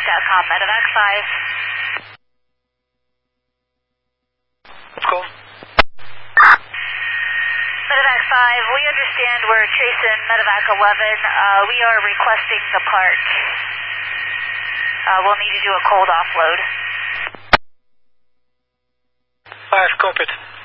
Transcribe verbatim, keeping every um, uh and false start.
dot com, Medevac five. Cool. Medevac five, we understand we're chasing Medevac eleven. Uh, we are requesting the part. Uh, we'll need to do a cold offload. Five, copied.